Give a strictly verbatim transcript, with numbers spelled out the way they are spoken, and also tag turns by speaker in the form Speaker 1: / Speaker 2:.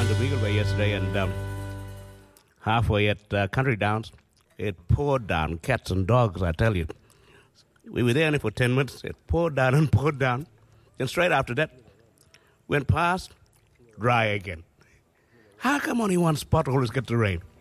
Speaker 1: went to Beagle Bay yesterday, and um, halfway at uh, Country Downs, it poured down, cats and dogs, I tell you. We were there only for ten minutes. It poured down and poured down. And straight after that, went past, dry again. How come only one spot always gets the rain?